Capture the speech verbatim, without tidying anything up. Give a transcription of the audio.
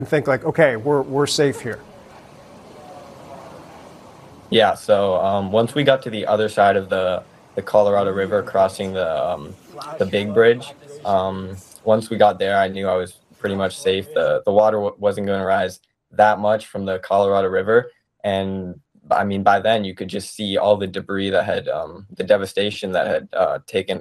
and think like, okay, we're we're safe here? Yeah, so um, once we got to the other side of the the Colorado River, crossing the um, the big bridge, um, once we got there, I knew I was pretty much safe. The the water w- wasn't going to rise that much from the Colorado River, and I mean by then you could just see all the debris that had um, the devastation that had uh, taken